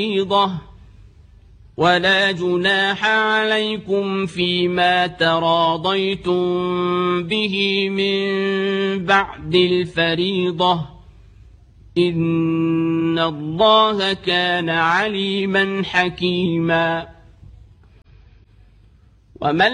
ولا جناح عليكم فيما تراضيتم به من بعد الفريضة إن الله كان عليما حكيما. ومن